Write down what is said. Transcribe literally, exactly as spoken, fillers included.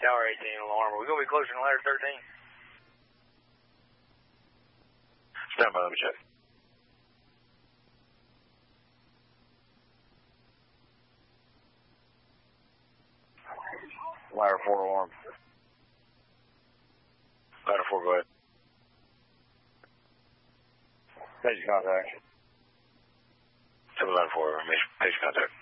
Tower eighteen alarm. Are we going to be closer than ladder thirteen? Stand by, let me check. Ladder four alarm. Ladder four, go ahead. Page contact. Tell me ladder four, page contact.